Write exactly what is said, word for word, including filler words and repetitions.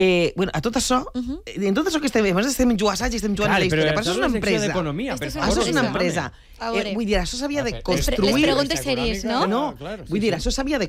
Eh, bueno, a tot això, uh -huh. en tot això que estem, a estem jugant assaig, estem jugant Clar, a la història, però però això és una empresa. d'economia, per favor. Això és una home. empresa. Eh, vull dir, això s'havia de Les construir... preguntes series, no? No, vull dir, això s'havia de